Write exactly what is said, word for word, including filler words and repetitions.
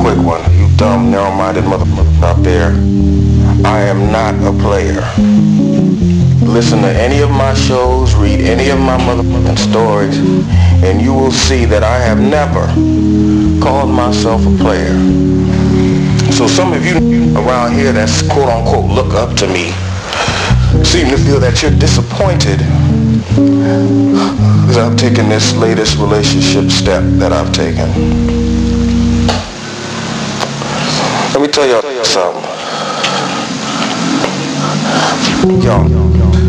quick one. You dumb, narrow-minded motherfucker out there. I am not a player. Listen to any of my shows, read any of my motherfucking stories, and you will see that I have never called myself a player. So some of you around here that's quote-unquote look up to me seem to feel that you're disappointed because I've taken this latest relationship step that I've taken. Let me tell y'all something. Y'all,